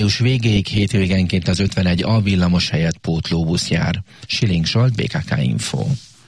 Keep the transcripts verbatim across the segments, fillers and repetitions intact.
Június végéig hétvégenként az ötvenegy A villamos helyett pótlóbusz jár. Schilling Zsolt, bé ká ká Info.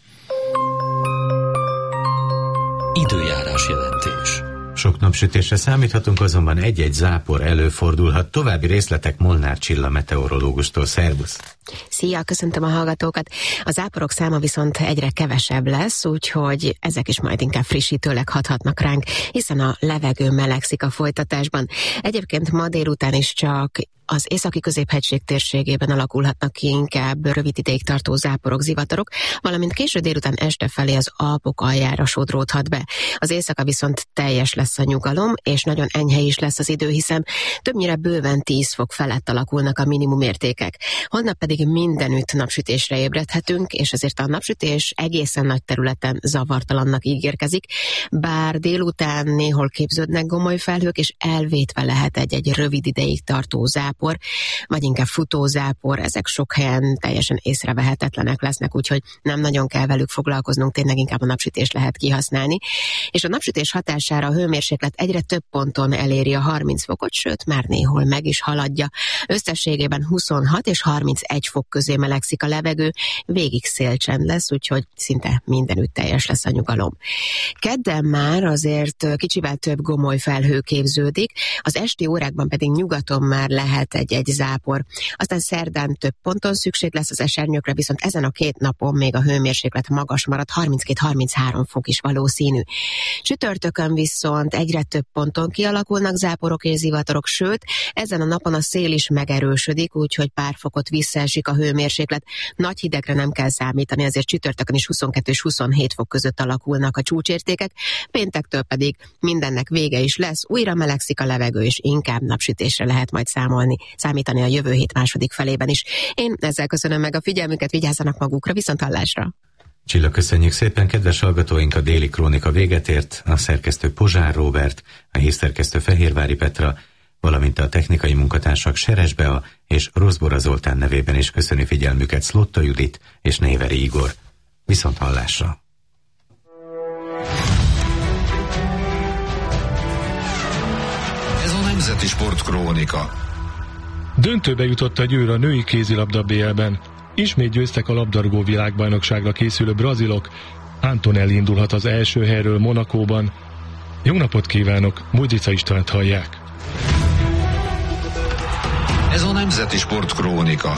Időjárás jelentés. Sok napsütésre számíthatunk, azonban egy-egy zápor előfordulhat. További részletek Molnár Csilla meteorológustól. Szervusz! Szia, köszöntöm a hallgatókat! A záporok száma viszont egyre kevesebb lesz, úgyhogy ezek is majd inkább frissítőleg hathatnak ránk, hiszen a levegő melegszik a folytatásban. Egyébként ma délután is csak az északi középhegység térségében alakulhatnak ki inkább rövid ideig tartó záporok, zivatarok, valamint késő délután este felé az Alpok aljára sodródhat be. Az éjszaka viszont teljes lesz a nyugalom, és nagyon enyhe is lesz az idő, hiszen többnyire bőven tíz fok felett alakulnak a minimumértékek. Holnap pedig mindenütt napsütésre ébredhetünk, és ezért a napsütés egészen nagy területen zavartalannak ígérkezik, bár délután néhol képződnek gomoly felhők, és elvétve lehet egy-egy rövid ideig tartó zápor, vagy inkább futózápor, ezek sok helyen teljesen észrevehetetlenek lesznek, úgyhogy nem nagyon kell velük foglalkoznunk, tényleg inkább a napsütést lehet kihasználni. És a napsütés hatására a hőmérséklet egyre több ponton eléri a harminc fokot, sőt már néhol meg is haladja. Összességében huszonhat és harmincegy fok közé melegszik a levegő, végig szélcsend lesz, úgyhogy szinte mindenütt teljes lesz a nyugalom. Kedden már azért kicsivel több gomoly felhő képződik, az esti órákban pedig nyugaton már lehet egy-egy zápor. Aztán szerdán több ponton szükség lesz az esernyőkre, viszont ezen a két napon még a hőmérséklet magas marad, harminckét-harminchárom fok is valószínű. Csütörtökön viszont egyre több ponton kialakulnak záporok és zivatarok, sőt, ezen a napon a szél is megerősödik, úgyhogy pár fokot visszaesik a hőmérséklet. Nagy hidegre nem kell számítani, ezért csütörtökön is huszonkettő és huszonhét fok között alakulnak a csúcsértékek, péntektől pedig mindennek vége is lesz, újra melegszik a levegő, és inkább napsütésre lehet majd számolni, számítani a jövő hét második felében is. Én ezzel köszönöm meg a figyelmüket, vigyázzanak magukra, viszonthallásra! Csilla, köszönjük szépen, kedves hallgatóink, a déli krónika véget ért, a szerkesztő Pozsár Róbert, a hírszerkesztő Fehérvári Petra, valamint a technikai munkatársak Seres Bea és Rozbora Zoltán nevében is köszöni figyelmüket Szlotta Judit és Néveri Igor. Viszonthallásra! Ez a Nemzeti Sport Krónika. Döntőbe jutott a Győr a női kézilabda bé el-ben. Ismét győztek a labdarúgó világbajnokságra készülő brazilok. Antonelli indulhat az első helyről Monakóban. Jó napot kívánok, Mújdica Istvánt hallják. Ez a Nemzeti Sport Krónika.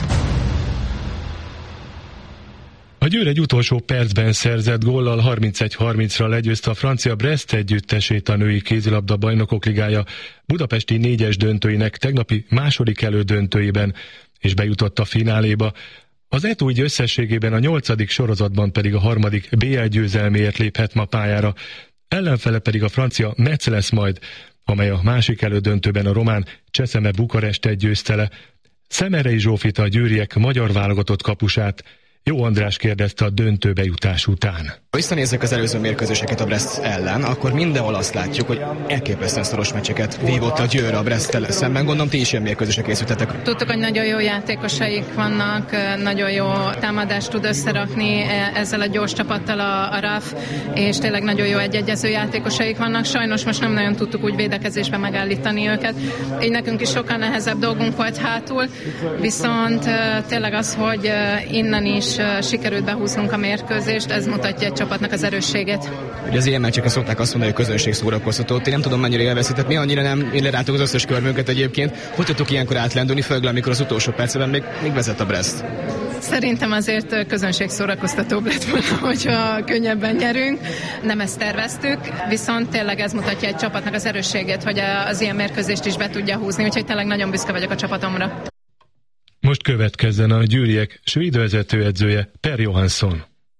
A Győr egy utolsó percben szerzett góllal harmincegy harmincra legyőzte a francia Brest együttesét a női kézilabda bajnokok ligája budapesti négyes döntőinek tegnapi második elődöntőjében, és bejutott a fináléba. Az é té u így összességében a nyolcadik sorozatban pedig a harmadik bé el győzelméért léphet ma pályára. Ellenfele pedig a francia Metz lesz majd, amely a másik elődöntőben a román Cseszeme Bukarestet győzte le. Szemerei Zsófit, a győriek magyar válogatott kapusát Jó András kérdezte a döntőbe jutás után. Ha visszanézzük az előző mérkőzéseket a Brest ellen, akkor mindenhol azt látjuk, hogy elképesztően szoros meccseket vívott a Győr a Bresttel szemben. Gondolom, ti is ilyen mérkőzésre készültetek. Tudtuk, hogy nagyon jó játékosaik vannak, nagyon jó támadást tud összerakni ezzel a gyors csapattal a, a Raf, és tényleg nagyon jó egyegyező játékosaik vannak. Sajnos most nem nagyon tudtuk úgy védekezésben megállítani őket. Így nekünk is sokkal nehezebb dolgunk volt hátul, viszont tényleg az, hogy innen is sikerült behúznunk a mérkőzést, ez mutatja egy csapatnak az erősségét. Ugye az ilyen meccseken szokták azt mondani, hogy közönség szórakoztató. Én nem tudom, mennyire élvezheted, mi annyira nem illeráltuk az összes körmünket egyébként. Hogy tudtuk ilyenkor átlendülni, főleg amikor az utolsó percben még, még vezet a Brest? Szerintem azért közönség szórakoztatóbb lett volna, hogyha könnyebben nyerünk. Nem ezt terveztük, viszont tényleg ez mutatja egy csapatnak az erősségét, hogy az ilyen mérkőzést is be tudja húzni, úgyhogy tényleg nagyon büszke vagyok a csapatomra. Most következzen a győriek svéd vezetőedzője Per Johansson.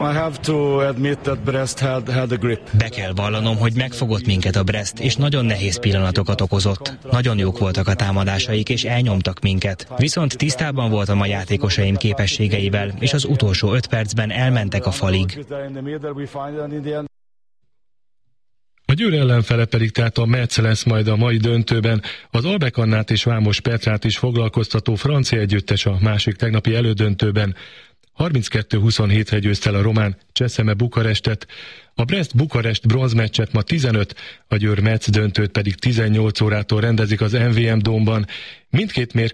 Be kell vallanom, hogy megfogott minket a Brest, és nagyon nehéz pillanatokat okozott. Nagyon jók voltak a támadásaik, és elnyomtak minket. Viszont tisztában voltam a játékosaim képességeivel, és az utolsó öt percben elmentek a falig. A Győr ellenfele pedig tehát a Metz lesz majd a mai döntőben. Az Albekannát és Vámos Petrát is foglalkoztató francia együttes a másik tegnapi elődöntőben. harminckettő huszonhétre győzte el a román Cseszeme Bukarestet, a Brest-Bukarest bronzmeccset ma tizenöt, a Győr-Metz döntőt pedig tizennyolc órától rendezik az em vé em Dome-ban. Mindkét mérkőzés